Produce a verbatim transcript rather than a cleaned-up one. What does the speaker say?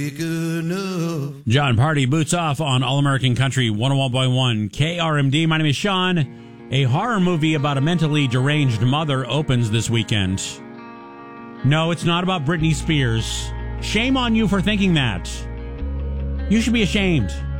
John Party boots off on All American Country one oh one point one K R M D. My name is Sean. A horror movie about a mentally deranged mother opens this weekend. No, it's not about Britney Spears. Shame on you for thinking that. You should be ashamed.